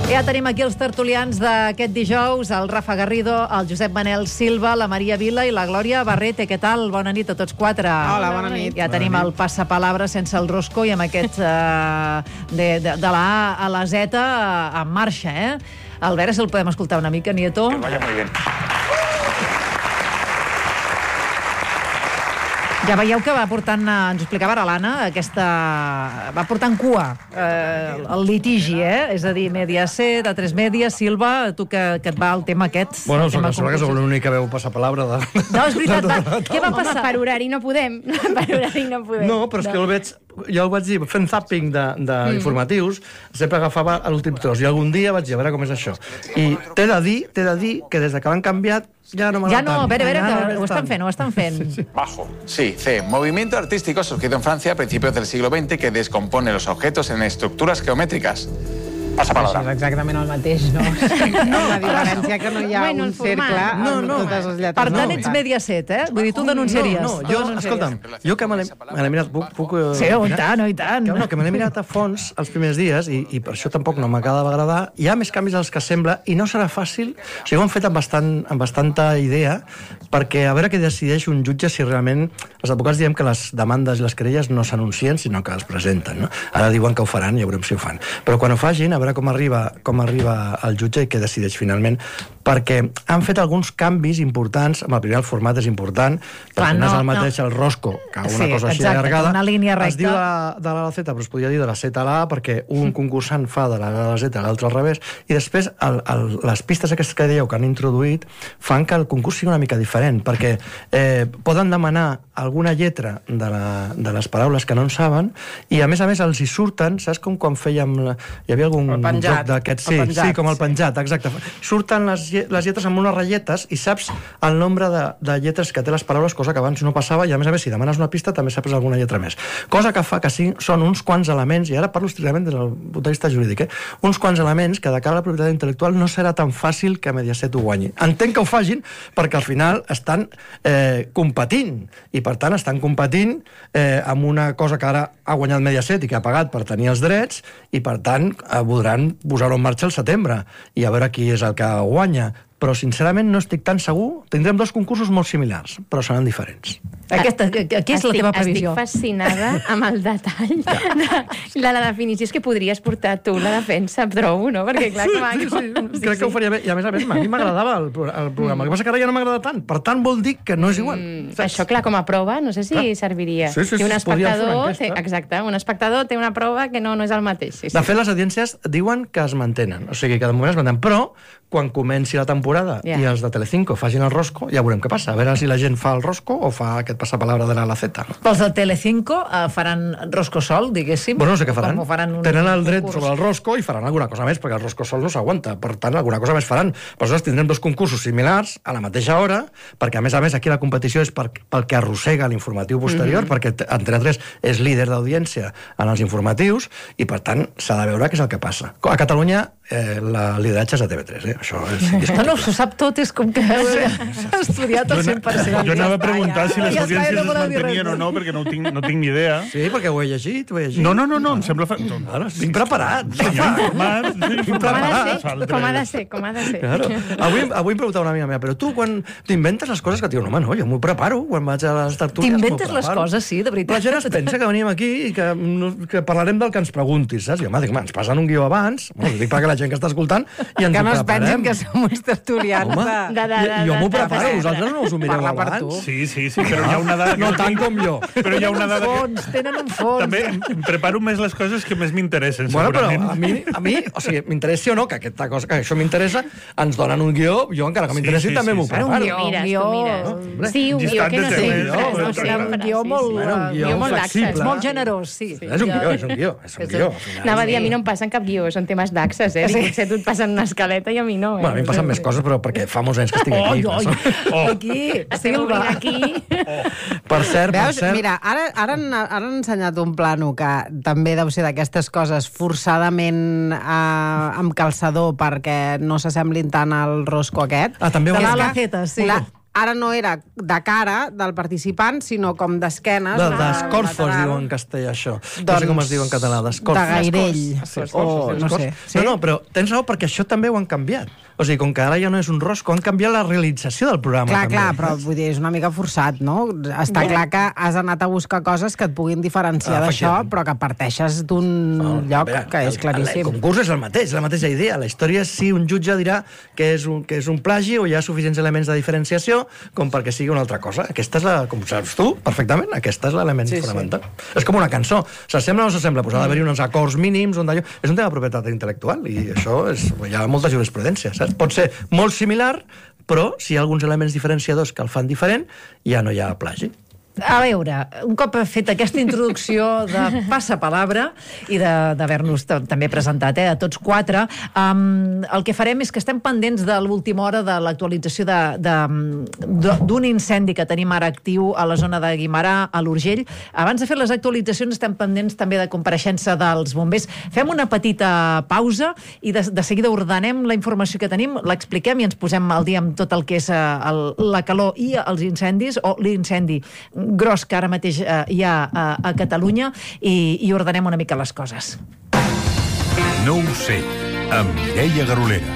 Ja tenim aquí els tertulians d'aquest dijous, el Rafa Garrido, el Josep Manel Silva, la Maria Vila i la Glòria Barrete. Què tal? Bona nit a tots quatre. Hola, bona nit. Ja tenim el passapalabra sense el rosco i amb aquest de la A a la Z en marxa, eh? A veure si el podem escoltar una mica, Nieto. Que vaya muy bien. Ja veieu que va portant, ens ho explicava ara l'Anna, va portant cua el litigi, És a dir, Mediaset, A3 Media, Silva, tu que et va el tema aquest. Bueno, sembla que sou l'únic que veu passapalabra de... No, és veritat, què va passar? Per horari no podem. No, però és que jo el vaig dir, fent zapping d'informatius, sempre agafava l'últim tros, i algun dia vaig dir, a veure com és això. I t'he de dir que des que l'han canviat ja no m'agrada tant. Ja no, a veure, que ho estan fent. Bajo. Sí, C. Movimiento artístico surgido en Francia a principios del siglo XX que descompone los objetos en estructuras geométricas. Passa palabra. És exactament el mateix, no? La diferència que no hi ha un cercle amb totes les lletres. Per tant, ets Mediaset, Vull dir, tu denunciaries. No, escolta'm, jo que me l'he mirat, puc... Sí, i tant. Que me l'he mirat a fons els primers dies i per això tampoc no m'acaba d'agradar. Hi ha més canvis dels que sembla i no serà fàcil. O sigui, ho han fet amb bastanta idea perquè a veure què decideix un jutge si realment... Els advocats diem que les demandes i les querelles no s'anuncien, sinó que es presenten, no? Ara diuen que ho faran i ja veurem si ho fan. Però quan ho facin, a veure com arriba el jutge i què decideix finalment, perquè han fet alguns canvis importants. El primer, el format és important, perquè no és el mateix el rosco que una cosa així allargada. Una línia recta. Es diu de l'A a la Z, però es podria dir de la Z a la A, perquè un concursant fa de la A a la Z, l'altre al revés, i després les pistes aquestes que dèieu que han introduït fan que el concurs sigui una mica diferent, perquè poden demanar alguna lletra de les paraules que no en saben, i a més els hi surten, saps com quan fèiem... Hi havia algun joc d'aquest... Sí, com el penjat, exacte. Surten les lletres amb unes ratlletes i saps el nombre de lletres que té les paraules, cosa que abans no passava, i a més, si demanes una pista també saps alguna lletra més. Cosa que fa que són uns quants elements, i ara parlo estrictament des del punt de vista jurídic, uns quants elements que de cara a la propietat intel·lectual no serà tan fàcil que Mediaset ho guanyi. Entenc que ho facin perquè al final estan competint, i per tant estan competint amb una cosa que ara ha guanyat Mediaset i que ha pagat per tenir els drets, i per tant podran posar-ho en marxa al setembre i a veure qui és el que guanya. Però, sincerament, no estic tan segur. Tindrem dos concursos molt similars, però seran diferents. Aquí és la teva previsió. Estic fascinada amb el detall de la definició. És que podries portar tu la defensa, trobo, no? Perquè, clar, crec que ho faria bé. I, a més, a mi m'agradava el programa. El que passa que ara ja no m'agrada tant. Per tant, vol dir que no és igual. Això, clar, com a prova, no sé si serviria. Sí, un espectador... Exacte, un espectador té una prova que no és el mateix. De fet, les audiències diuen que es mantenen. O sigui, que de moment es mantenen. Però, quan comenci la temporada i els de Telecinco facin el rosco, ja veurem què passa. A veure si la gent fa el rosco o fa aquest passapalabra de la Z. Els de Telecinco faran rosco sol, diguéssim? Bueno, no sé què faran. Tenen el dret sobre el rosco i faran alguna cosa més, perquè el rosco sol no s'aguanta. Per tant, alguna cosa més faran. Per això tindrem dos concursos similars a la mateixa hora, perquè a més aquí la competició és pel que arrossega l'informatiu posterior, perquè Antena 3 és líder d'audiència en els informatius, i per tant s'ha de veure què és el que passa. A Catalunya el lideratge és a TV3, Això és indiscutible. No, s'ho sap tot, és com que has estudiat al 100%. Jo anava a preguntar si les audiències es mantenien o no, perquè no tinc ni idea. Sí, perquè ho he llegit. No, em sembla... Vinc preparat. Com ha de ser. Avui em preguntava una amiga meva, però tu quan t'inventes les coses que diu, home, no, jo m'ho preparo, quan vaig a les tertúlies t'inventes les coses, sí, de veritat. La gent es pensa que venim aquí i que parlarem del que ens preguntis, saps? Jo, home, ens passen un guió abans, ho dic perquè la gent que està escoltant i ens ho preparem. Que no es pensin que som uns tertulians. Jo m'ho preparo, vosaltres no us ho mireu abans? Sí, però hi ha una dada... No tant com jo. Però hi ha una dada que... Tenen un fons. També em preparo més les coses que més m'interessen, segurament. Bueno, però a mi, o sigui, m'interessi o no, que això m'interessa, ens donen un guió, jo encara que m'interessi també m'ho preparo. Un guió. Sí, un guió que no sé. Un guió molt laxes, molt generós, sí. És un guió. Anava a dir, a mi no em passen cap guió, són temes d'axes, Potser tu et passen una escaleta i a mi no. Bueno, a mi em passen més coses, però perquè fa molts anys que estic aquí. Aquí, Silva. Per cert. Mira, ara han ensenyat un plano que també deu ser d'aquestes coses forçadament amb calçador perquè no s'assemblin tant al rosco aquest. També de la Z, sí. ara no era de cara del participant, sinó com d'esquenes. D'escorços, diu en castellà, això. No sé com es diu en català, d'escorços. De gairell. No sé. No, però tens raó, perquè això també ho han canviat. O sigui, com que ara ja no és un rosco, han canviat la realització del programa. Clar, però vull dir, és una mica forçat, no? Està clar que has anat a buscar coses que et puguin diferenciar d'això, però que parteixes d'un lloc que és claríssim. El concurs és el mateix, la mateixa idea. La història és si un jutge dirà que és un plagi o hi ha suficients elements de diferenciació com perquè sigui una altra cosa. Aquesta és la, com saps tu, perfectament, aquesta és l'element fonamental. És com una cançó. S'assembla o no s'assembla? Pues ha d'haver-hi uns acords mínims, és un tema de propietat intel·lectual i això hi ha molta jurisprudència, saps? Pot ser molt similar, però si hi ha alguns elements diferenciadors que el fan diferent, ja no hi ha plagi. A veure, un cop fet aquesta introducció de passapalabra i d'haver-nos també presentat a tots quatre, el que farem és que estem pendents de l'última hora de l'actualització d'un incendi que tenim ara actiu a la zona de Guimerà, a l'Urgell. Abans de fer les actualitzacions estem pendents també de compareixença dels bombers. Fem una petita pausa i de seguida ordenem la informació que tenim, l'expliquem i ens posem al dia amb tot el que és la calor i els incendis, o l'incendi gros que ara mateix hi ha a Catalunya, i ordenem una mica les coses. No ho sé, amb Mireia Garolera.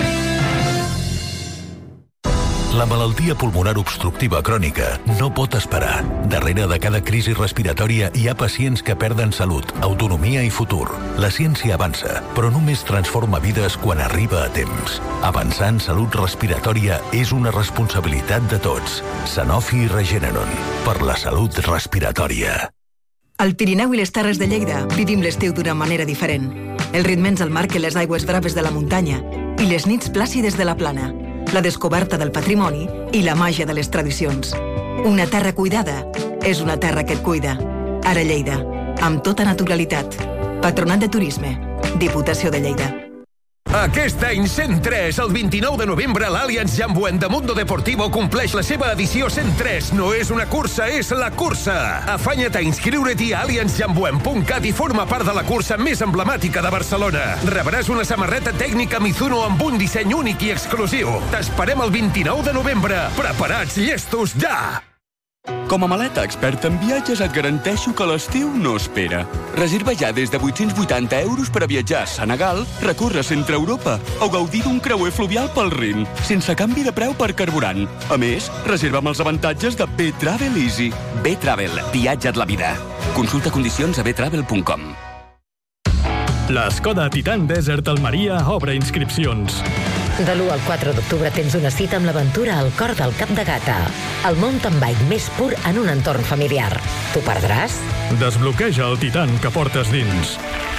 La malaltia pulmonar obstructiva crònica no pot esperar. Darrere de cada crisi respiratòria hi ha pacients que perden salut, autonomia i futur. La ciència avança, però només transforma vides quan arriba a temps. Avançar en salut respiratòria és una responsabilitat de tots. Sanofi i Regeneron, per la salut respiratòria. Al Pirineu i les Terres de Lleida vivim l'estiu d'una manera diferent. El ritme ens el marquen les aigües braves de la muntanya i les nits plàcides de la plana, la descoberta del patrimoni i la màgia de les tradicions. Una terra cuidada és una terra que et cuida. Ara Lleida, amb tota naturalitat. Patronat de Turisme, Diputació de Lleida. Aquest any 103, el 29 de novembre, l'Allianz Jambuent de Mundo Deportivo compleix la seva edició 103. No és una cursa, és la cursa. Afanya't a inscriure-t'hi a allianzjambuent.cat i forma part de la cursa més emblemàtica de Barcelona. Rebràs una samarreta tècnica Mizuno amb un disseny únic i exclusiu. T'esperem el 29 de novembre. Preparats, llestos, ja! Com a maleta experta en viatges et garanteixo que l'estiu no espera. Reserva ja des de 880 euros per a viatjar a Senegal, recórrer centre Europa o gaudir d'un creuer fluvial pel Rin, sense canvi de preu per carburant. A més, reserva amb els avantatges de B-Travel Easy. B-Travel, viatja't la vida. Consulta condicions a btravel.com. La Skoda Titan Desert Almeria obre inscripcions. De l'1 al 4 d'octubre tens una cita amb l'aventura al cor del Cap de Gata. El mountain bike més pur en un entorn familiar. T'ho perdràs? Desbloqueja el Titan que portes dins.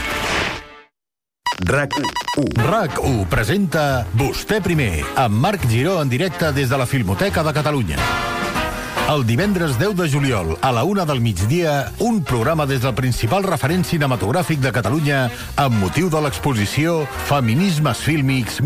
RAC1 presenta Vostè primer, amb Marc Giró en directe des de la Filmoteca de Catalunya. El divendres 10 de juliol, a la 1 del migdia, un programa des del principal referent cinematogràfic de Catalunya amb motiu de l'exposició Feminismes Fílmics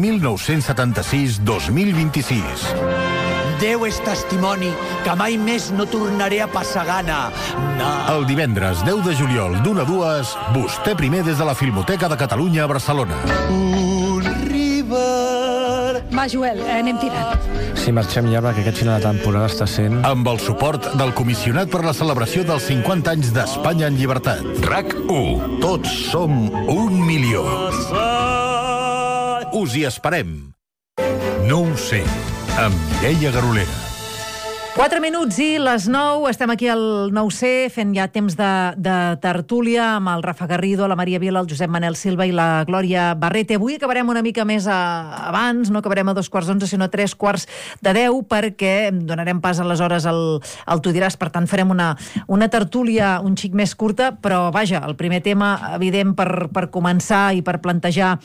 1976-2026. Déu és testimoni que mai més no tornaré a passar gana. No. El divendres 10 de juliol, d'1 a 2, Vostè primer des de la Filmoteca de Catalunya a Barcelona. Un river... Va, Joel, anem tirant. Si marxem ja, perquè aquest final de temporada està sent... Amb el suport del comissionat per la celebració dels 50 anys d'Espanya en llibertat. RAC1. Tots som 1 milió. Us hi esperem. No ho sé, amb Mireia Garolera. 4 minuts i les 9, estem aquí al 9C fent ja temps de tertúlia amb el Rafa Garrido, la Maria Vila, el Josep Manel Silva i la Glòria Barrete. Avui acabarem una mica més abans, no acabarem a 2:11, sinó a 3:45, perquè donarem pas aleshores al Tu diràs, per tant farem una tertúlia un xic més curta, però vaja, el primer tema evident per començar i per plantejar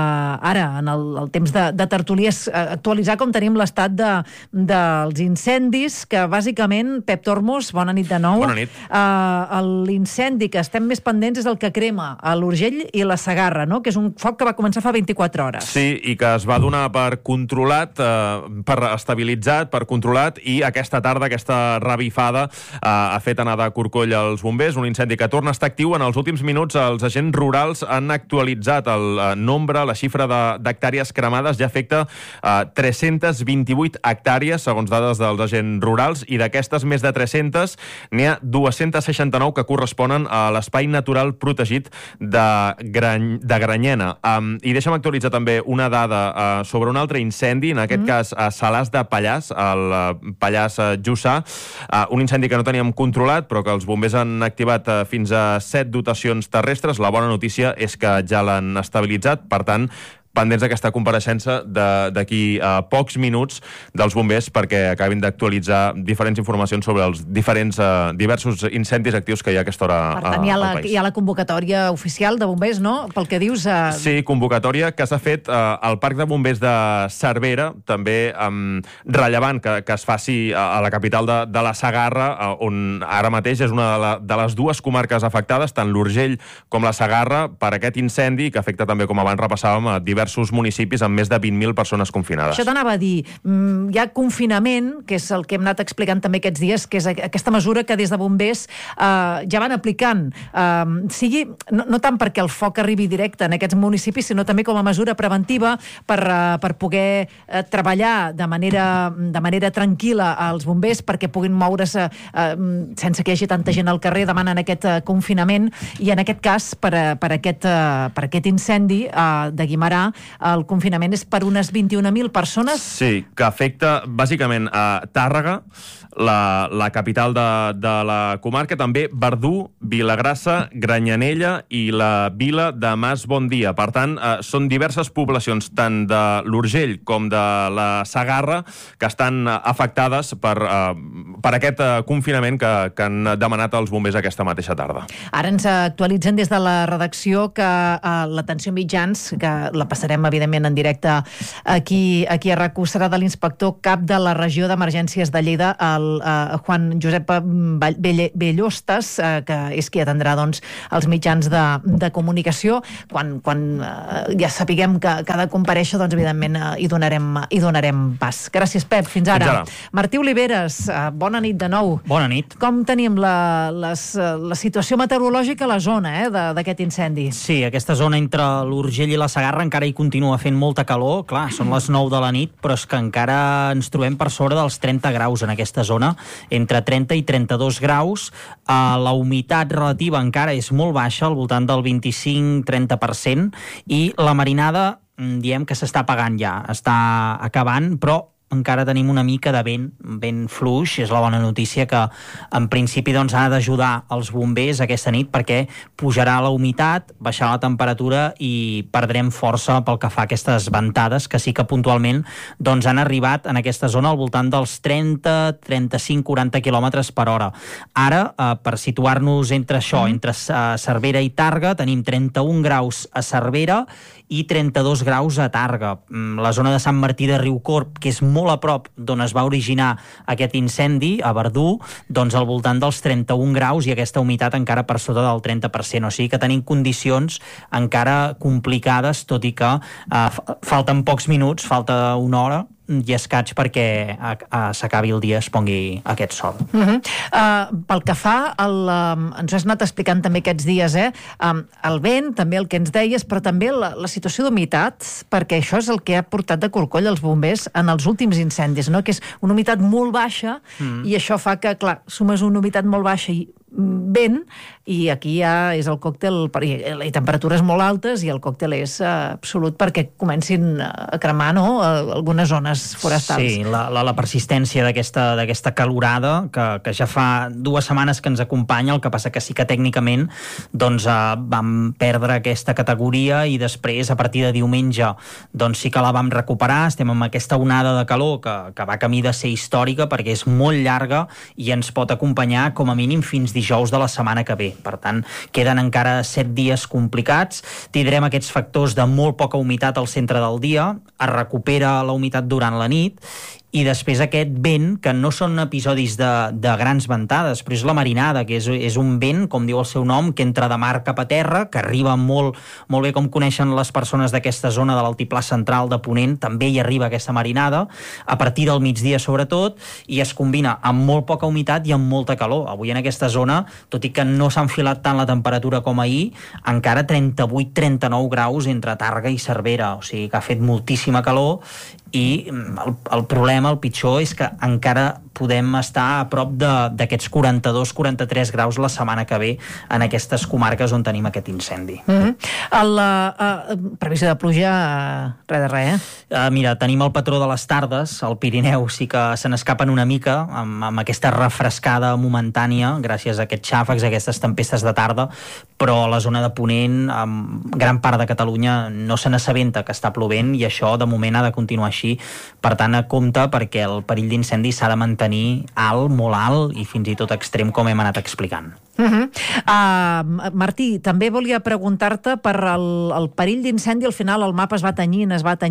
ara, en el temps de tertúlia, és actualitzar com tenim l'estat dels incendis incendis que, bàsicament, Pep Tormos, bona nit de nou. Bona nit. L'incendi que estem més pendents és el que crema a l'Urgell i la Segarra, no? Que és un foc que va començar fa 24 hores. Sí, i que es va donar per controlat, per estabilitzat, per controlat, i aquesta tarda, aquesta revifada, ha fet anar de corcoll als bombers, un incendi que torna a estar actiu. En els últims minuts, els agents rurals han actualitzat el nombre, la xifra d'hectàrees cremades, ja afecta 328 hectàrees, segons dades dels agents rurals, i d'aquestes més de 300, n'hi ha 269 que corresponen a l'espai natural protegit de Granyena. I deixa'm actualitzar també una dada sobre un altre incendi, en aquest cas a Salàs de Pallars, al Pallars Jussà, un incendi que no teníem controlat, però que els bombers han activat fins a 7 dotacions terrestres. La bona notícia és que ja l'han estabilitzat, per tant, pendents d'aquesta compareixença d'aquí a pocs minuts dels bombers perquè acabin d'actualitzar diferents informacions sobre els diversos incendis actius que hi ha a aquesta hora al país. Per tant, hi ha la convocatòria oficial de bombers, no? Pel que dius... Sí, convocatòria que s'ha fet al Parc de Bombers de Cervera, també rellevant que es faci a la capital de la Segarra, on ara mateix és una de les dues comarques afectades, tant l'Urgell com la Segarra, per aquest incendi que afecta també, com abans repassàvem, a diversos municipis amb més de 20.000 persones confinades. Això t'anava a dir, hi ha confinament, que és el que hem anat explicant també aquests dies, que és aquesta mesura que des de bombers ja van aplicant. Sigui, no tant perquè el foc arribi directe en aquests municipis, sinó també com a mesura preventiva per poder treballar de manera tranquil·la als bombers, perquè puguin moure's sense que hi hagi tanta gent al carrer, demanen aquest confinament, i en aquest cas, per aquest incendi de Guimerà, el confinament és per unes 21.000 persones. Sí, que afecta bàsicament a Tàrrega, la capital de la comarca, també Verdú, Vilagrassa, Granyanella i la vila de Mas Bondia. Per tant, són diverses poblacions, tant de l'Urgell com de la Segarra, que estan afectades per aquest confinament que han demanat els bombers aquesta mateixa tarda. Ara ens actualitzen des de la redacció que l'atenció mitjans, que la passarem, evidentment, en directe aquí a RAC1, serà de l'inspector cap de la regió d'emergències de Lleida, Juan Josep Bellostas, que és qui atendrà els mitjans de comunicació. Quan ja sapiguem que ha de comparèixer, evidentment hi donarem pas. Gràcies, Pep. Fins ara. Martí Oliveres, bona nit de nou. Bona nit. Com tenim la situació meteorològica a la zona d'aquest incendi? Sí, aquesta zona entre l'Urgell i la Segarra encara hi continua fent molta calor. Clar, són les 9 de la nit, però és que encara ens trobem per sobre dels 30 graus en aquesta zona, entre 30 i 32 graus. La humitat relativa encara és molt baixa, al voltant del 25-30%, i la marinada diem que s'està apagant ja, està acabant, però encara tenim una mica de vent fluix. És la bona notícia, que en principi ha d'ajudar els bombers aquesta nit, perquè pujarà la humitat, baixarà la temperatura i perdrem força pel que fa a aquestes ventades, que sí que puntualment han arribat en aquesta zona al voltant dels 30, 35, 40 km per hora. Ara, per situar-nos entre això, entre Cervera i Tàrrega, tenim 31 graus a Cervera i 32 graus a Tàrrega. La zona de Sant Martí de Riucorb, que és molt a prop d'on es va originar aquest incendi, a Verdú, al voltant dels 31 graus, i aquesta humitat encara per sota del 30%. O sigui que tenim condicions encara complicades, tot i que falten pocs minuts, falta una hora i escaig perquè s'acabi el dia, es pongui aquest sol. Pel que fa, ens has anat explicant també aquests dies, el vent, també el que ens deies, però també la situació d'humitat, perquè això és el que ha portat de corcoll els bombers en els últims incendis, no? Que és una humitat molt baixa, i això fa que, clar, sumes una humitat molt baixa i vent, i aquí ja és el còctel, i temperatures molt altes, i el còctel és absolut perquè comencin a cremar, no?, algunes zones forestals. Sí, la persistència d'aquesta calorada, que ja fa 2 setmanes que ens acompanya, el que passa que sí que tècnicament vam perdre aquesta categoria, i després, a partir de diumenge, sí que la vam recuperar. Estem amb aquesta onada de calor que va camí de ser històrica, perquè és molt llarga i ens pot acompanyar com a mínim fins dijous de la setmana que ve. Per tant, queden encara 7 dies complicats. Tindrem aquests factors de molt poca humitat al centre del dia, es recupera la humitat durant la nit, i després aquest vent, que no són episodis de grans ventades, però és la marinada, que és un vent, com diu el seu nom, que entra de mar cap a terra, que arriba molt bé, com coneixen les persones d'aquesta zona de l'altiplà central de Ponent, també hi arriba aquesta marinada, a partir del migdia sobretot, i es combina amb molt poca humitat i amb molta calor. Avui en aquesta zona, tot i que no s'ha enfilat tant la temperatura com ahir, encara 38-39 graus entre Tàrrega i Cervera, o sigui que ha fet moltíssima calor, i el problema, el pitjor, és que encara podem estar a prop d'aquests 42-43 graus la setmana que ve en aquestes comarques on tenim aquest incendi. Previsió de pluja, res de res, Mira, tenim el patró de les tardes, al Pirineu sí que se n'escapen una mica, amb aquesta refrescada momentània, gràcies a aquests xàfecs, a aquestes tempestes de tarda, però a la zona de Ponent, gran part de Catalunya no se n'assabenta que està plovent, i això de moment ha de continuar així. Per tant, a compte, perquè el perill d'incendi s'ha de mantenir alt, molt alt, i fins i tot extrem, com hem anat explicant. Martí, també volia preguntar-te per el perill d'incendi. Al final el mapa es va tenyint,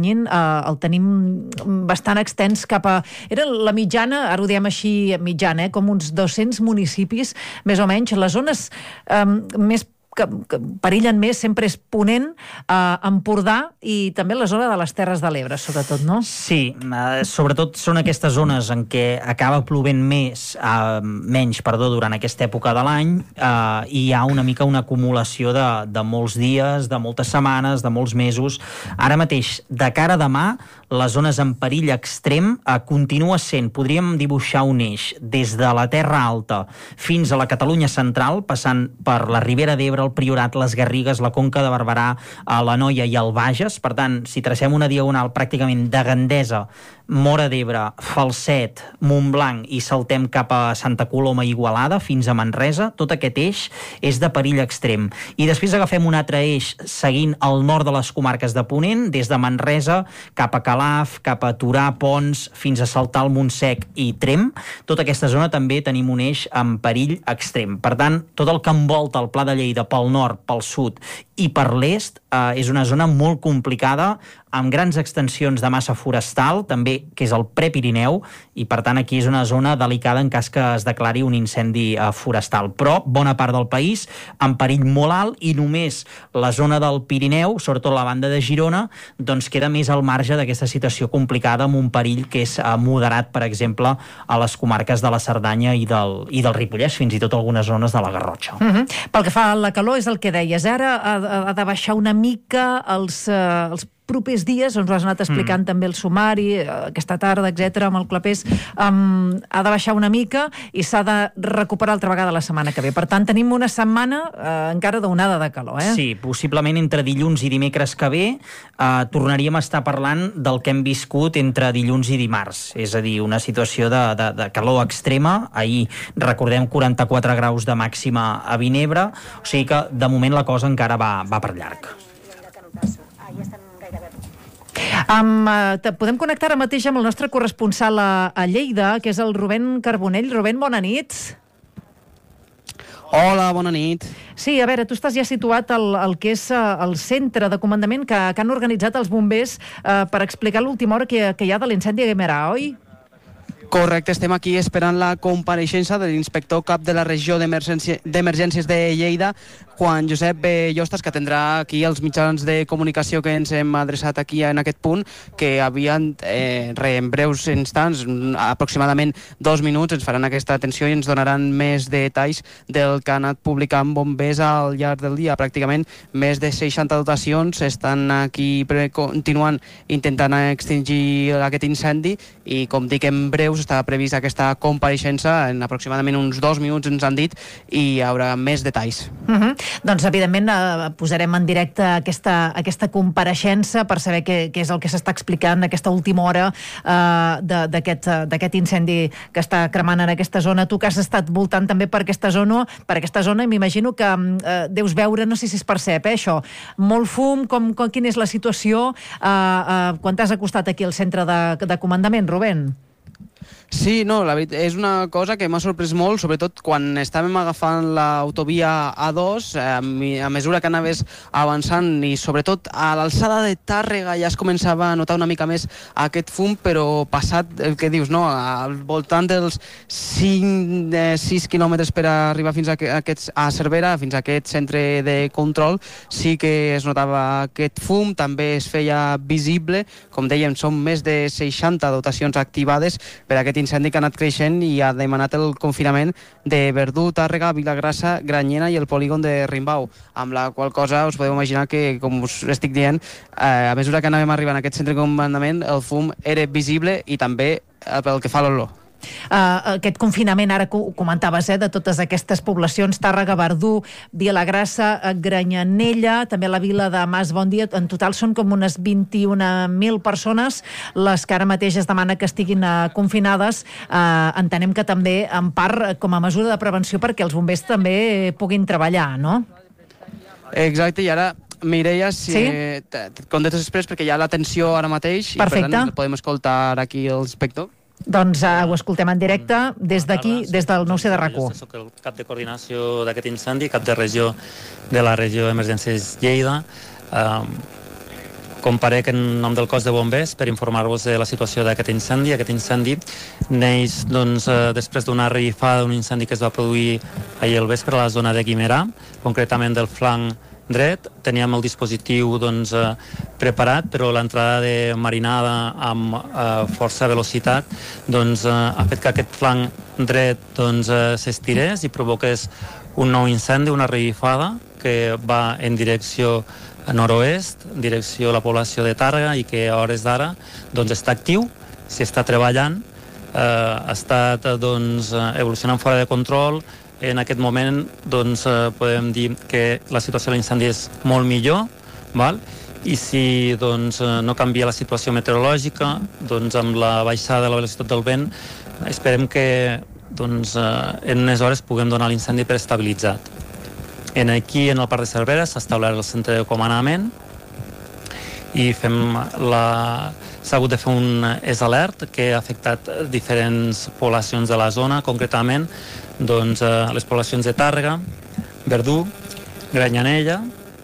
el tenim bastant extens cap a... Era la mitjana, ara ho diem així mitjana, com uns 200 municipis, més o menys. Les zones més que perillen més sempre és Ponent, Empordà i també la zona de les Terres de l'Ebre, sobretot, no? Sí, sobretot són aquestes zones en què acaba plovent menys durant aquesta època de l'any, i hi ha una mica una acumulació de molts dies, de moltes setmanes, de molts mesos. Ara mateix, de cara a demà, les zones en perill extrem continua sent, podríem dibuixar un eix, des de la Terra Alta fins a la Catalunya central, passant per la Ribera d'Ebre, el Priorat, les Garrigues, la Conca de Barberà, l'Anoia i el Bages. Per tant, si tracem una diagonal pràcticament de Gandesa, Móra d'Ebre, Falset, Montblanc i saltem cap a Santa Coloma i Igualada fins a Manresa, tot aquest eix és de perill extrem. I després agafem un altre eix seguint el nord de les comarques de Ponent, des de Manresa cap a Calaf, cap a Torà, Pons, fins a saltar el Montsec i Tremp. Tota aquesta zona també tenim un eix amb perill extrem. Per tant, tot el que envolta el Pla de Lleida pel nord, pel sud i per l'est és una zona molt complicada, amb grans extensions de massa forestal, també, que és el Prepirineu, i per tant aquí és una zona delicada en cas que es declari un incendi forestal. Però bona part del país en perill molt alt, i només la zona del Pirineu, sobretot la banda de Girona, doncs queda més al marge d'aquesta situació complicada, amb un perill que és moderat, per exemple, a les comarques de la Cerdanya i del Ripollès, fins i tot algunes zones de la Garrotxa. Pel que fa a la calor, és el que deies. Ara ha de baixar una mica els propers dies, ens ho has anat explicant també el sumari, aquesta tarda, etc, amb el Clapés, ha de baixar una mica i s'ha de recuperar altra vegada la setmana que ve. Per tant, tenim una setmana encara d'onada de calor, Sí, possiblement entre dilluns i dimecres que ve tornaríem a estar parlant del que hem viscut entre dilluns i dimarts, és a dir, una situació de calor extrema. Ahir, recordem, 44 graus de màxima a Vinebre, o sigui que de moment la cosa encara va per llarg. Podem connectar ara mateix amb el nostre corresponsal a Lleida, que és el Rubén Carbonell. Rubén, bona nit. Hola, bona nit. Sí, a veure, tu estàs ja situat al que és el centre de comandament que han organitzat els bombers per explicar l'última hora que hi ha de l'incendi a Guimerà, oi? Correcte, estem aquí esperant la compareixença de l'inspector cap de la regió d'emergències de Lleida, Juan Josep Llostas, que atendrà aquí els mitjans de comunicació que ens hem adreçat aquí en aquest punt, que havien, en breus instants, aproximadament 2 minuts, ens faran aquesta atenció i ens donaran més detalls del que han anat publicant bombers al llarg del dia. Pràcticament més de 60 dotacions estan aquí continuant intentant extingir aquest incendi i, com dic, en breus està prevista aquesta compareixença, en aproximadament uns 2 minuts ens han dit, i hi haurà més detalls. Doncs, evidentment, posarem en directe aquesta compareixença per saber què és el que s'està explicant aquesta última hora d'aquest incendi que està cremant en aquesta zona. Tu que has estat voltant també per aquesta zona, m'imagino que deus veure, no sé si es percep, això, molt fum, quina és la situació quan t'has acostat aquí al centre de comandament, Rubén? Sí, no, la veritat, és una cosa que m'ha sorprès molt, sobretot quan estàvem agafant l'autovia A2, a mesura que anaves avançant i sobretot a l'alçada de Tàrrega ja es començava a notar una mica més aquest fum, però passat el que dius, no? Al voltant dels 5-6 quilòmetres per arribar fins a Cervera, fins a aquest centre de control, sí que es notava aquest fum, també es feia visible, com dèiem, són més de 60 dotacions activades per aquest incendi que ha anat creixent i ha demanat el confinament de Verdú, Tàrrega, Vilagrassa, Granyena i el polígon de Rimbau, amb la qual cosa us podeu imaginar que, com us estic dient, a mesura que anàvem arribant a aquest centre de comandament, el fum era visible i també pel que fa a l'olor. Aquest confinament, ara ho comentaves, de totes aquestes poblacions, Tàrrega, Verdú, Vilagrassa, Granyanella, també la vila de Mas Bon Dia, en total són com unes 21.000 persones les que ara mateix es demana que estiguin confinades. Entenem que també en part com a mesura de prevenció perquè els bombers també puguin treballar, no? Exacte, i ara Mireia, si contestes després perquè hi ha l'atenció ara mateix. Perfecte. I per tant podem escoltar aquí el inspector. Doncs ho escoltem en directe des d'aquí, des del 9C de RAC1. Jo soc el cap de coordinació d'aquest incendi, cap de regió de la regió d'Emergències Lleida. Comparec en nom del cos de bombers per informar-vos de la situació d'aquest incendi. Aquest incendi neix després d'una revifada d'un incendi que es va produir ahir al vespre a la zona de Guimerà, concretament del flanc dret. Teníem el dispositiu preparat, però l'entrada de marinada amb força velocitat ha fet que aquest flanc dret s'estirés i provoqués un nou incendi, una revifada que va en direcció nord-oest, direcció a la població de Tàrrega i que a hores d'ara està actiu, s'hi està treballant, ha estat evolucionant fora de control. En aquest moment podem dir que la situació de l'incendi és molt millor, i si no canvia la situació meteorològica, amb la baixada de la velocitat del vent, esperem que en unes hores puguem donar l'incendi per estabilitzat. Aquí, en el Parc de Cervera, s'ha establert el centre de comandament i s'ha hagut de fer un alert que ha afectat diferents poblacions de la zona, concretament les poblacions de Tàrrega, Verdú, Granyanella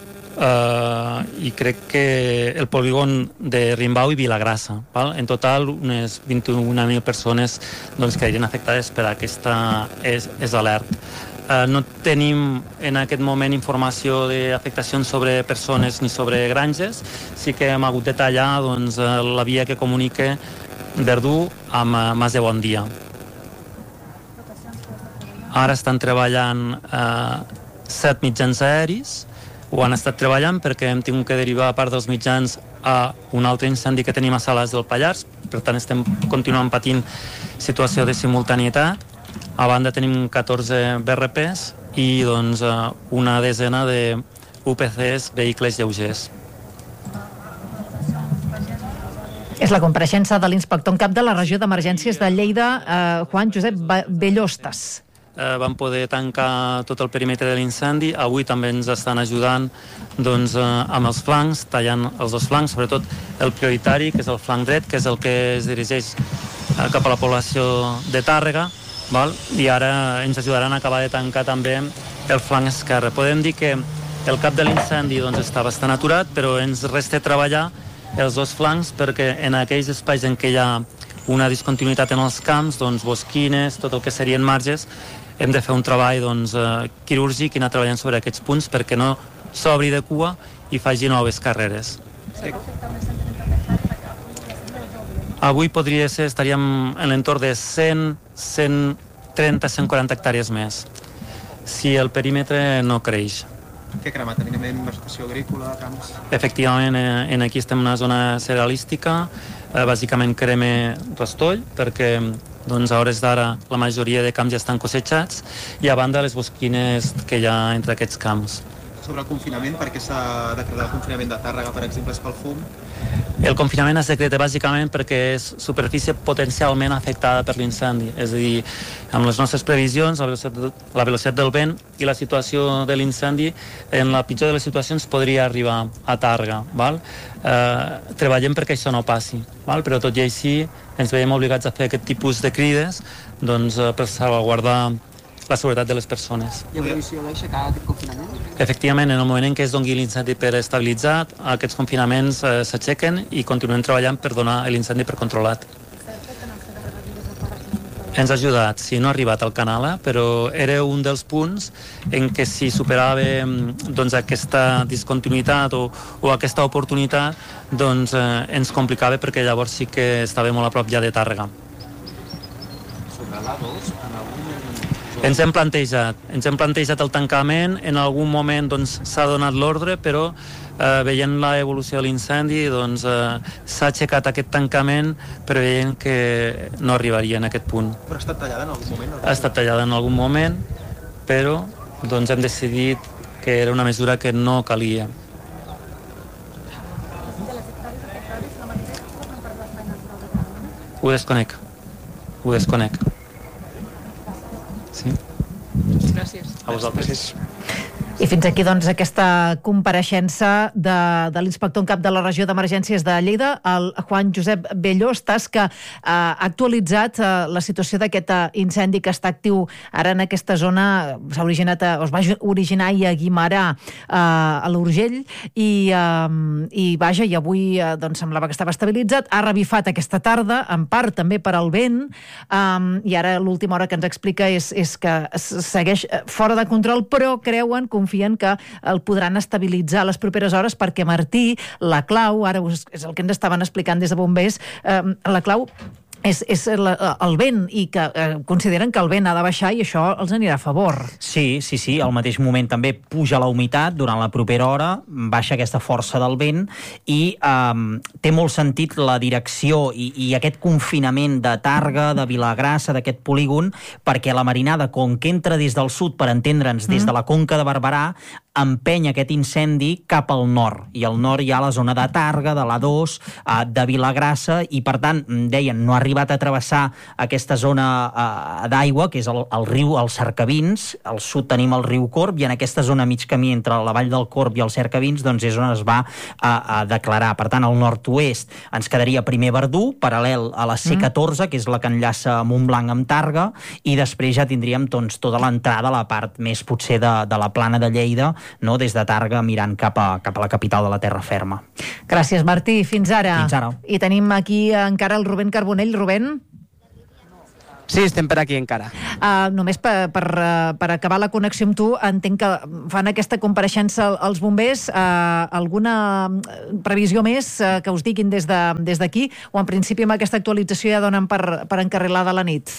i crec que el polígon de Rimbau i Vilagrassa. En total, unes 21.000 persones que eren afectades per aquesta alert. No tenim en aquest moment informació d'afectacions sobre persones ni sobre granges. Sí que hem hagut de tallar la via que comunica Verdú amb Mas de Bon Dia. Ara estan treballant 7 mitjans aeris, ho han estat treballant perquè hem tingut que derivar part dels mitjans a un altre incendi que tenim a Salàs del Pallars, per tant estem continuant patint situació de simultanietat. A banda tenim 14 BRPs i una desena de UPCs, vehicles lleugers. És la compareixença de l'inspector en cap de la regió d'emergències de Lleida, Juan Josep Bellostas. Vam poder tancar tot el perímetre de l'incendi. Avui també ens estan ajudant amb els flancs, tallant els dos flancs, sobretot el prioritari, que és el flanc dret, que és el que es dirigeix cap a la població de Tàrrega, i ara ens ajudaran a acabar de tancar també el flanc esquerre. Podem dir que el cap de l'incendi està bastant aturat, però ens resta treballar els dos flancs perquè en aquells espais en què hi ha una discontinuïtat en els camps, bosquines, tot el que serien marges, hem de fer un treball quirúrgic i anar treballant sobre aquests punts perquè no s'obri de cua i faci noves carreres. Avui podria ser, estaríem en l'entorn de 100, 130, 140 hectàrees més, si el perímetre no creix. Què cremat? Evidentment, vegetació agrícola, camps... Efectivament, aquí estem en una zona cerealística, bàsicament crema rastoll, perquè a hores d'ara la majoria de camps ja estan cosechats, i a banda les bosquines que hi ha entre aquests camps. Sobre el confinament, per què s'ha decretat el confinament de Tàrrega, per exemple, és pel fum? El confinament es decreta bàsicament perquè és superfície potencialment afectada per l'incendi. És a dir, amb les nostres previsions, la velocitat del vent i la situació de l'incendi, en la pitjor de les situacions podria arribar a Tàrrega. Val? Treballem perquè això no passi, val? Però tot i així ens veiem obligats a fer aquest tipus de crides per salvaguardar la seguretat de les persones. Hi ha previsió d'aixecar aquest confinament? Efectivament, en el moment en què es doni l'incendi per estabilitzat, aquests confinaments s'aixequen i continuem treballant per donar l'incendi per controlat. Ens ha ajudat, sí, no ha arribat al canal, però era un dels punts en què si superàvem aquesta discontinuïtat o aquesta oportunitat, ens complicava perquè llavors sí que estava molt a prop ja de Tàrrega. Sobre l'A2, Ens hem plantejat el tancament, en algun moment s'ha donat l'ordre, però veient l'evolució de l'incendi s'ha aixecat aquest tancament, però veient que no arribaria en aquest punt. Però ha estat tallada en algun moment? Ha estat tallada en algun moment, però hem decidit que era una mesura que no calia. Ho desconec. Sí. Gràcies. A vosaltres. I fins aquí, aquesta compareixença de l'inspector en cap de la regió d'emergències de Lleida, el Juan Josep Bellostas, que ha actualitzat la situació d'aquest incendi que està actiu ara en aquesta zona. Es va originar a Guimerà, a l'Urgell, i avui semblava que estava estabilitzat. Ha revifat aquesta tarda, en part també per al vent, i ara l'última hora que ens explica és que segueix fora de control, però confien que el podran estabilitzar les properes hores, perquè Martí, la clau, ara és el que ens estaven explicant des de bombers, la clau és el vent, i que consideren que el vent ha de baixar i això els anirà a favor. Sí, al mateix moment també puja la humitat durant la propera hora, baixa aquesta força del vent i té molt sentit la direcció i aquest confinament de Tàrrega, de Vilagrassa, d'aquest polígon, perquè la marinada, com que entra des del sud, per entendre'ns, des de la Conca de Barberà, empeny aquest incendi cap al nord, i al nord hi ha la zona de Tàrrega, de l'A2, de Vilagrassa, i per tant, deien, no ha arribat a travessar aquesta zona d'aigua, que és el riu, el Cercavins. Al sud tenim el riu Corb, i en aquesta zona mig camí entre la vall del Corb i el Cercavins és on es va a declarar. Per tant, al nord-oest ens quedaria primer Verdú, paral·lel a la C14, que és la que enllaça Montblanc amb Tàrrega, i després ja tindríem tota l'entrada a la part més potser de la plana de Lleida, des de Tàrrega mirant cap a la capital de la terra ferma. Gràcies, Martí. Fins ara. Fins ara. I tenim aquí encara el Rubén Carbonell. Rubén? Sí, estem per aquí encara. Només per acabar la connexió amb tu, entenc que fan aquesta compareixença els bombers. Alguna previsió més que us diguin des d'aquí, o en principi amb aquesta actualització ja donen per encarrilada la nit?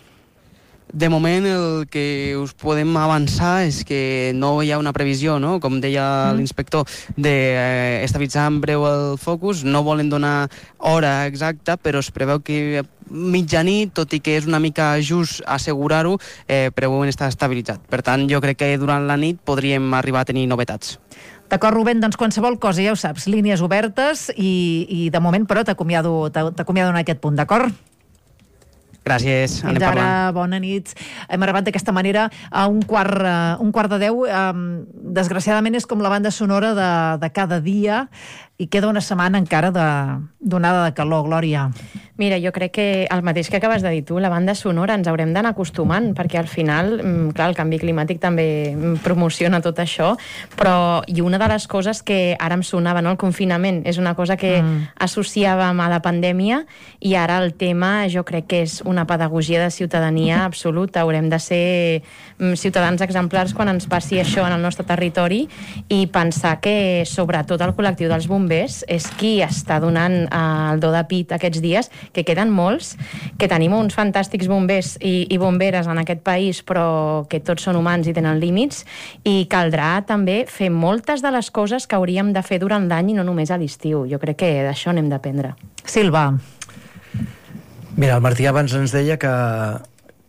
De moment el que us podem avançar és que no hi ha una previsió, no? Com deia l'inspector, d'estabilitzar en breu el focus. No volen donar hora exacta, però es preveu que mitjanit, tot i que és una mica just assegurar-ho, preveuen estar estabilitzat. Per tant, jo crec que durant la nit podríem arribar a tenir novetats. D'acord, Rubén, doncs qualsevol cosa, ja ho saps, línies obertes, i de moment, però, t'acomiado en aquest punt, d'acord? Gràcies, anem parlant. Fins ara, bona nit. Hem arribat d'aquesta manera a un quart de 10. Desgraciadament és com la banda sonora de cada dia, i queda una setmana encara d'onada de calor, Glòria. Mira, jo crec que el mateix que acabes de dir tu, la banda sonora, ens haurem d'anar acostumant, perquè al final, clar, el canvi climàtic també promociona tot això, i una de les coses que ara em sonava, no, el confinament, és una cosa que associàvem a la pandèmia, i ara el tema jo crec que és una pedagogia de ciutadania absoluta. Haurem de ser ciutadans exemplars quan ens passi això en el nostre territori, i pensar que sobretot el col·lectiu dels bombers és qui està donant el do de pit aquests dies, que queden molts, que tenim uns fantàstics bombers i bomberes en aquest país, però que tots són humans i tenen límits, i caldrà també fer moltes de les coses que hauríem de fer durant l'any i no només a l'estiu. Jo crec que d'això n'hem d'aprendre. Silva. Mira, el Martí abans ens deia que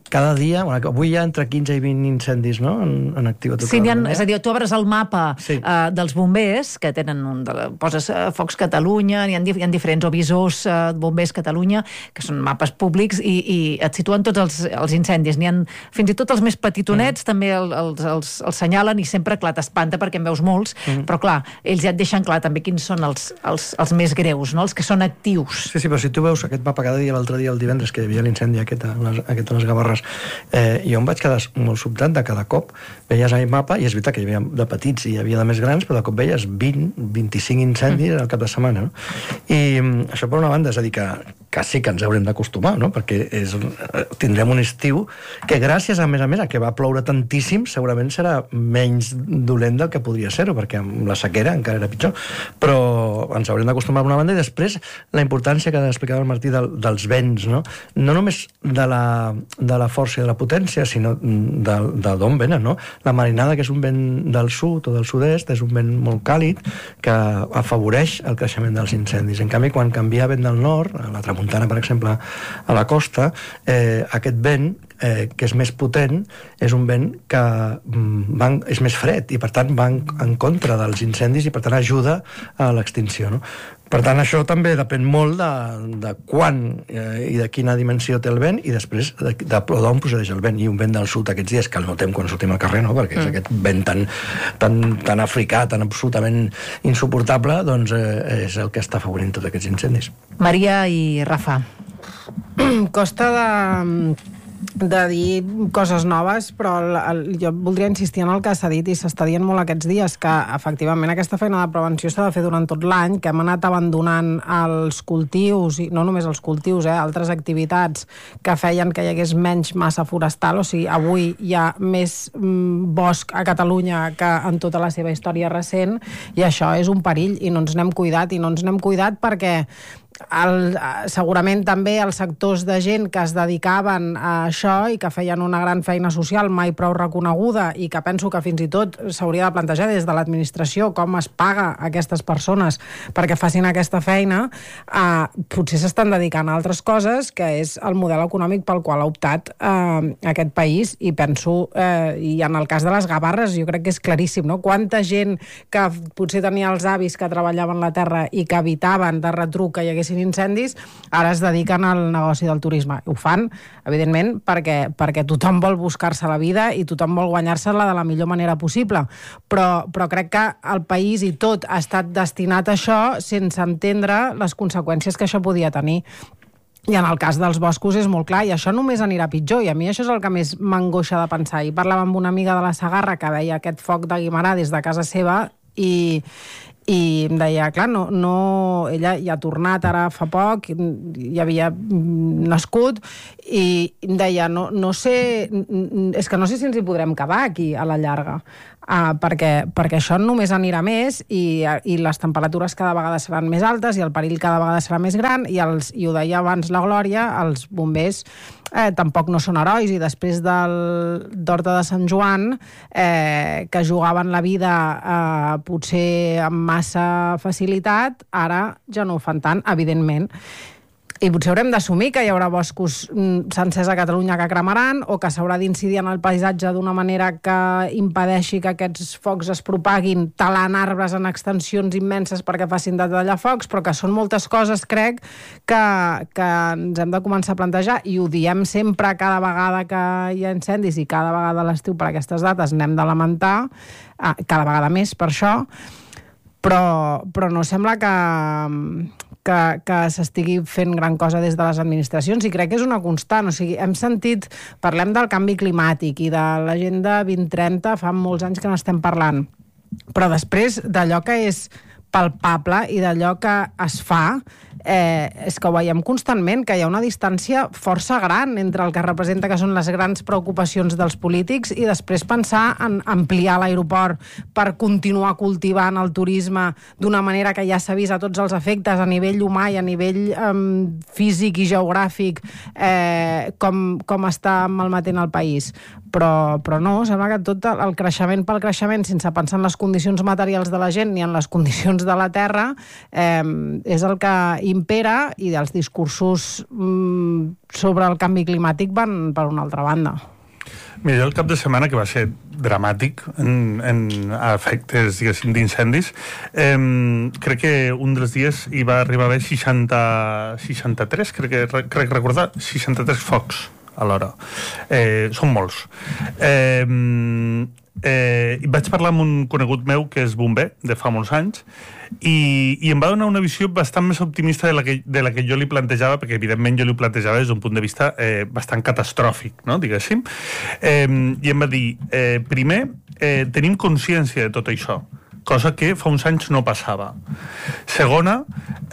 cada dia, avui hi ha entre 15 i 20 incendis, no?, en actiu a tota la Romania. És a dir, tu obres el mapa dels bombers, que tenen poses Focs Catalunya, hi ha diferents, o visors Bombers Catalunya, que són mapes públics, i et situen tots els incendis. N'hi ha fins i tot els més petitonets, també els senyalen, i sempre, clar, t'espanta perquè en veus molts, però clar, ells ja et deixen clar també quins són els més greus, no?, els que són actius. Sí, però si tu veus aquest mapa cada dia, l'altre dia, el divendres, que hi havia l'incendi aquest a les Gavarres, jo em vaig quedar molt sobtat de cada cop. Veies el mapa, i és veritat que hi havia de petits i hi havia de més grans, però de cop veies 20-25 incendis al cap de setmana, no? I això, per una banda, és a dir, que sí que ens haurem d'acostumar, no?, perquè tindrem un estiu que, gràcies a més, a que va ploure tantíssim, segurament serà menys dolent del que podria ser-ho, perquè amb la sequera encara era pitjor, però ens haurem d'acostumar per una banda, i després la importància que explicava el Martí dels vents, no? No només de la força i de la potència, sinó d'on venen, no? La marinada, que és un vent del sud o del sud-est, és un vent molt càlid que afavoreix el creixement dels incendis. En canvi, quan canvia vent del nord, a la tramuntana, per exemple, a la costa, aquest vent, que és més potent, és un vent que és més fred, i per tant va en contra dels incendis, i per tant ajuda a l'extinció, no? Per tant, això també depèn molt de quan i de quina dimensió té el vent, i després d'on procedeix el vent. I un vent del sud aquests dies, que el notem quan sortim al carrer, no?, perquè és aquest vent tan africà, tan absolutament insuportable, doncs és el que està afavorint tots aquests incendis. Maria i Rafa. Costa de dir coses noves, però jo voldria insistir en el que s'ha dit i s'està dient molt aquests dies, que efectivament aquesta feina de prevenció s'ha de fer durant tot l'any, que hem anat abandonant els cultius, i no només els cultius, altres activitats que feien que hi hagués menys massa forestal. O sigui, avui hi ha més bosc a Catalunya que en tota la seva història recent, i això és un perill, i no ens n'hem cuidat, perquè segurament també els sectors de gent que es dedicaven a això i que feien una gran feina social mai prou reconeguda, i que penso que fins i tot s'hauria de plantejar des de l'administració com es paga a aquestes persones perquè facin aquesta feina, potser s'estan dedicant a altres coses, que és el model econòmic pel qual ha optat aquest país. I penso, i en el cas de les Gavarres jo crec que és claríssim, no? Quanta gent que potser tenia els avis que treballaven la terra i que evitaven de retruc que hi haguessin incendis, ara es dediquen al negoci del turisme. Ho fan, evidentment, perquè tothom vol buscar-se la vida i tothom vol guanyar-se-la de la millor manera possible. Però crec que el país i tot ha estat destinat a això sense entendre les conseqüències que això podia tenir. I en el cas dels boscos és molt clar, i això només anirà pitjor, i a mi això és el que més m'angoixa de pensar. I parlava amb una amiga de la Segarra que veia aquest foc de Guimerà des de casa seva, i em deia, clar, ella hi ha tornat ara fa poc, hi havia nascut, i em deia, no sé, és que no sé si ens hi podrem quedar aquí a la llarga, perquè això només anirà més, i les temperatures cada vegada seran més altes, i el perill cada vegada serà més gran, i ho deia abans la Glòria, els bombers tampoc no són herois, i després d'Horta de Sant Joan, que jugaven la vida potser amb massa facilitat, ara ja no ho fan tant, evidentment. I potser haurem d'assumir que hi haurà boscos sencers a Catalunya que cremaran, o que s'haurà d'incidir en el paisatge d'una manera que impedeixi que aquests focs es propaguin talant arbres en extensions immenses perquè facin de tallar focs, però que són moltes coses, crec, que ens hem de començar a plantejar, i ho diem sempre cada vegada que hi ha incendis, i cada vegada a l'estiu per aquestes dates n'hem de lamentar, cada vegada més per això, però no sembla que s'estigui fent gran cosa des de les administracions, i crec que és una constant. O sigui, parlem del canvi climàtic i de l'Agenda 2030, fa molts anys que n'estem parlant, però després d'allò que és palpable i d'allò que es fa, és que ho veiem constantment, que hi ha una distància força gran entre el que representa que són les grans preocupacions dels polítics i després pensar en ampliar l'aeroport per continuar cultivant el turisme d'una manera que ja s'ha vist a tots els efectes, a nivell humà i a nivell físic i geogràfic, com està malmetent el país. però no, sembla que tot el creixement pel creixement, sense pensar en les condicions materials de la gent ni en les condicions de la terra, és el que impera, i els discursos sobre el canvi climàtic van per una altra banda. Mira, el cap de setmana, que va ser dramàtic en efectes, diguéssim, d'incendis, crec que un dels dies hi va arribar a haver 63, crec recordar, 63 focs a l'hora. Són molts. Vaig parlar amb un conegut meu que és bomber de fa molts anys i em va donar una visió bastant més optimista de la que jo li plantejava, perquè evidentment jo li plantejava des d'un punt de vista bastant catastròfic, no? Diguéssim. I em va dir, primer, tenim consciència de tot això, cosa que fa uns anys no passava. Segona,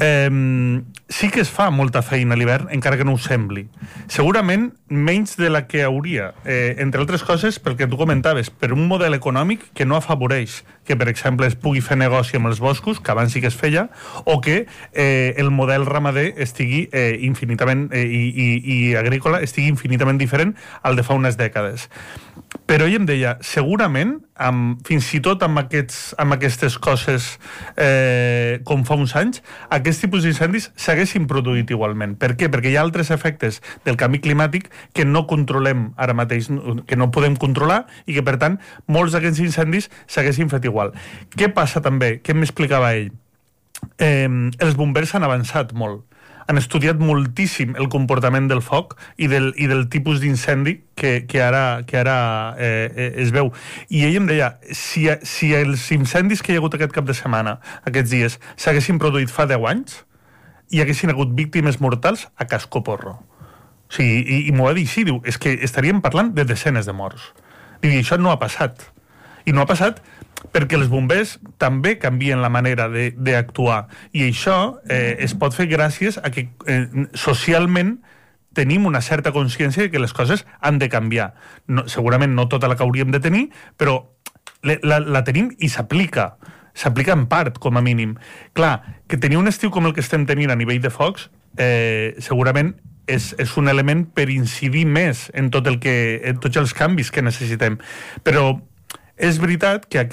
sí que es fa molta feina a l'hivern, encara que no ho sembli. Segurament menys de la que hauria, entre altres coses, pel que tu comentaves, per un model econòmic que no afavoreix que, per exemple, es pugui fer negoci amb els boscos, que abans sí que es feia, o que el model ramader estigui infinitament, i agrícola, estigui infinitament diferent al de fa unes dècades. Però ell em deia, segurament, fins i tot amb aquestes coses com fa uns anys, aquest tipus d'incendis s'haguessin produït igualment. Per què? Perquè hi ha altres efectes del canvi climàtic que no controlem ara mateix, que no podem controlar, i que, per tant, molts d'aquests incendis s'haguessin fet igual. Què passa també? Què m'explicava ell? Els bombers han avançat molt. Han estudiat moltíssim el comportament del foc i del tipus d'incendi que ara es veu. I ell em deia, si els incendis que hi ha hagut aquest cap de setmana, aquests dies, s'haguessin produït fa 10 anys, hi haguessin hagut víctimes mortals a cascoporro. O sigui, i m'ho va dir així, diu, és que estaríem parlant de desenes de morts. Diu, i això no ha passat. I no ha passat perquè els bombers també canvien la manera d'actuar. I això es pot fer gràcies a que socialment tenim una certa consciència de que les coses han de canviar. Segurament no tota la que hauríem de tenir, però la tenim i s'aplica. S'aplica en part, com a mínim. Clar, que tenir un estiu com el que estem tenint a nivell de focs, segurament és un element per incidir més en tots els canvis que necessitem. Però és veritat que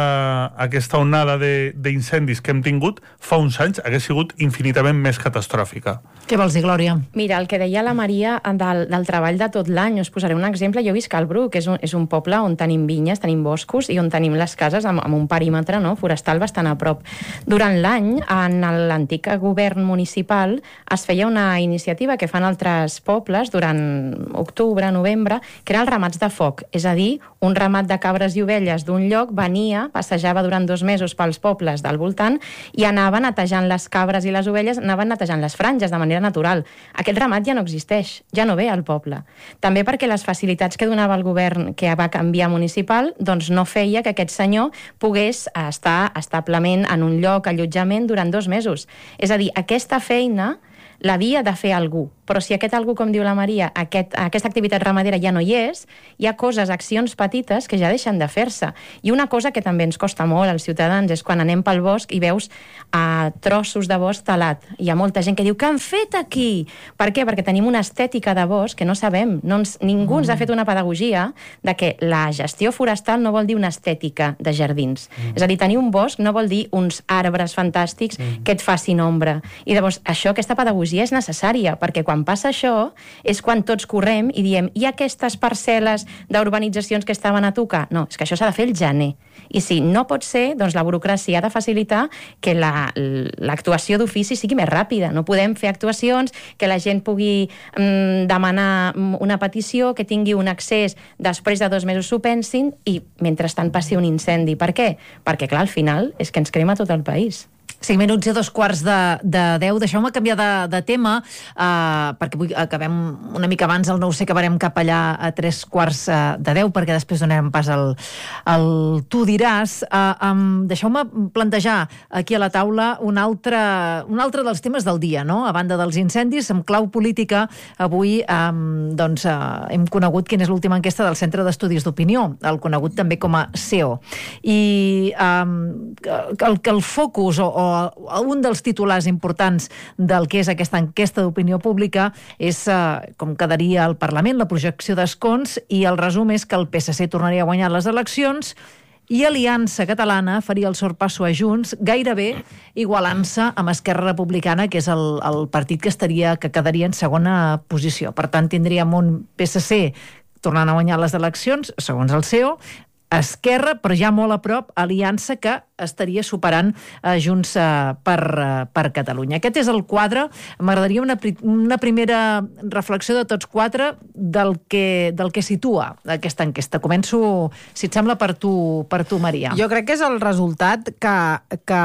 aquesta onada d'incendis que hem tingut fa uns anys hagués sigut infinitament més catastròfica. Què vols dir, Glòria? Mira, el que deia la Maria del treball de tot l'any, us posaré un exemple. Jo visc al Bruc, que és un poble on tenim vinyes, tenim boscos i on tenim les cases amb un perímetre forestal bastant a prop. Durant l'any, en l'antic govern municipal, es feia una iniciativa que fan altres pobles durant octubre, novembre, que eren els ramats de foc. És a dir, un ramat de cabres i ovelles d'un lloc venia, passejava durant 2 mesos pels pobles del voltant i anava netejant les cabres i les ovelles, anaven netejant les franges de manera natural. Aquest ramat ja no existeix, ja no ve al poble. També perquè les facilitats que donava el govern que va canviar municipal doncs no feia que aquest senyor pogués estar establement en un lloc, allotjament, durant 2 mesos. És a dir, aquesta feina l'havia de fer algú. Però si aquest algú, com diu la Maria, aquesta activitat ramadera ja no hi és, hi ha coses, accions petites que ja deixen de fer-se. I una cosa que també ens costa molt als ciutadans és quan anem pel bosc i veus trossos de bosc talat. Hi ha molta gent que diu, què han fet aquí? Per què? Perquè tenim una estètica de bosc que no sabem. Ningú ens ha fet una pedagogia de que la gestió forestal no vol dir una estètica de jardins. És a dir, tenir un bosc no vol dir uns arbres fantàstics que et facin ombra. I llavors, aquesta pedagogia és necessària, perquè quan passa això és quan tots correm i diem, i aquestes parcel·les d'urbanitzacions que estaven a tocar? No, és que això s'ha de fer el gener. I si no pot ser, doncs la burocràcia ha de facilitar que l'actuació d'ofici sigui més ràpida. No podem fer actuacions que la gent pugui demanar una petició, que tingui un accés, després de 2 mesos s'ho pensin i mentrestant passi un incendi. Per què? Perquè, clar, al final és que ens crema tot el país. 5 minuts i 2:45. Deixeu-me canviar de tema, perquè avui acabem una mica abans, el no ho sé, acabarem cap allà a 9:45, perquè després donem pas al tu diràs. Deixeu-me plantejar aquí a la taula un altre dels temes del dia, no? A banda dels incendis, amb clau política, avui hem conegut quina és l'última enquesta del Centre d'Estudis d'Opinió, el conegut també com a CEO. I el focus o un dels titulars importants del que és aquesta enquesta d'opinió pública és com quedaria el Parlament, la projecció d'escons, i el resum és que el PSC tornaria a guanyar les eleccions i Aliança Catalana faria el sorpasso a Junts, gairebé igualant-se amb Esquerra Republicana, que és el partit que quedaria en segona posició. Per tant, tindríem un PSC tornant a guanyar les eleccions, segons el CEO, Esquerra, però ja molt a prop, Aliança, que estaria superant Junts per Catalunya. Aquest és el quadre. M'agradaria una primera reflexió de tots quatre del que situa aquesta enquesta. Començo, si et sembla, per tu, Maria. Jo crec que és el resultat que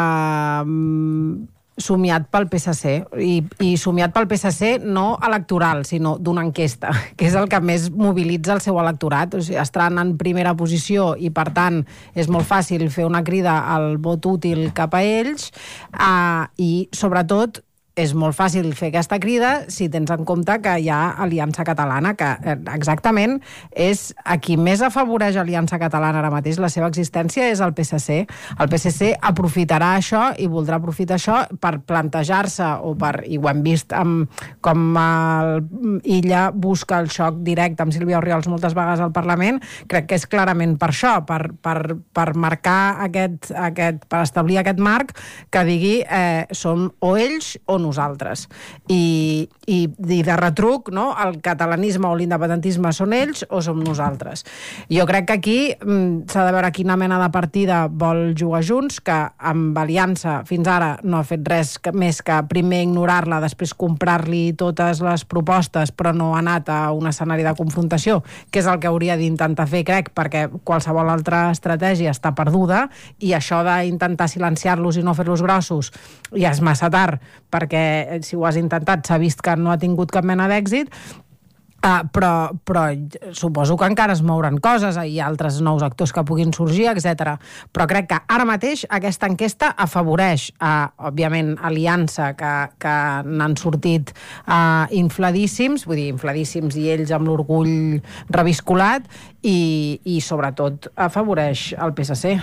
somiat pel PSC, i somiat pel PSC no electoral, sinó d'una enquesta, que és el que més mobilitza el seu electorat. O sigui, estaran en primera posició i, per tant, és molt fàcil fer una crida al vot útil cap a ells, i, sobretot, és molt fàcil fer aquesta crida si tens en compte que hi ha Aliança Catalana, que exactament és a qui més afavoreix Aliança Catalana ara mateix, la seva existència, és el PSC. El PSC aprofitarà això i voldrà aprofitar això per plantejar-se, i ho hem vist com Illa busca el xoc directe amb Sílvia Orriols moltes vegades al Parlament. Crec que és clarament per això, per marcar per establir aquest marc que digui som o ells o nosaltres. I de retruc, no? El catalanisme o l'independentisme són ells o som nosaltres. Jo crec que aquí s'ha de veure quina mena de partida vol jugar Junts, que amb Aliança fins ara no ha fet res més que primer ignorar-la, després comprar-li totes les propostes, però no ha anat a un escenari de confrontació, que és el que hauria d'intentar fer, crec, perquè qualsevol altra estratègia està perduda, i això d'intentar silenciar-los i no fer-los grossos ja és massa tard, perquè si ho has intentat s'ha vist que no ha tingut cap mena d'èxit, però suposo que encara es mouran coses, hi ha altres nous actors que puguin sorgir, etc. Però crec que ara mateix aquesta enquesta afavoreix, òbviament, Aliança, que n'han sortit infladíssims, vull dir, infladíssims i ells amb l'orgull reviscolat, i sobretot afavoreix el PSC.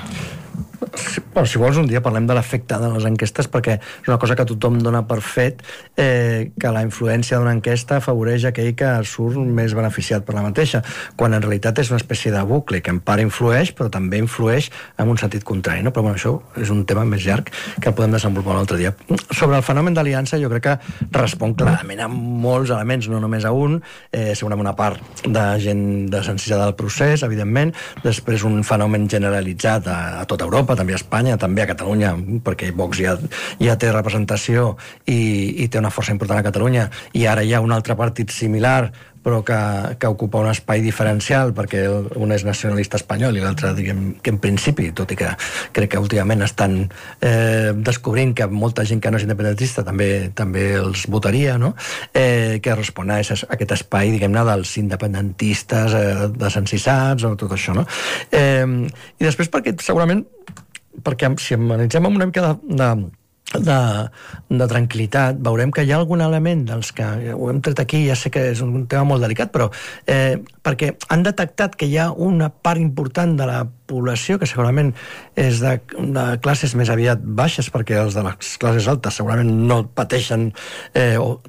Si vols, un dia parlem de l'efecte de les enquestes, perquè és una cosa que tothom dona per fet, que la influència d'una enquesta afavoreix aquell que surt més beneficiat per la mateixa, quan en realitat és una espècie de bucle que en part influeix, però també influeix en un sentit contrari, no? Però bueno, això és un tema més llarg que el podem desenvolupar un altre dia. Sobre el fenomen d'Aliança, jo crec que respon clarament a molts elements, no només a un, segurament una part de gent desensitada del procés, evidentment, després un fenomen generalitzat a tota Europa, també a Espanya, també a Catalunya, perquè Vox ja té representació i té una força important a Catalunya, i ara hi ha un altre partit similar, però que ocupa un espai diferencial, perquè un és nacionalista espanyol i l'altre, diguem, que en principi, tot i que crec que últimament estan descobrint que molta gent que no és independentista també els votaria, no? Que respon a aquest espai, diguem-ne, dels independentistes desencissats o tot això, no? I després perquè segurament, perquè si analitzem amb una mica de tranquil·litat, veurem que hi ha algun element dels que ho hem tret aquí, ja sé que és un tema molt delicat, però perquè han detectat que hi ha una part important de la població que segurament és de classes més aviat baixes, perquè els de les classes altes segurament no pateixen o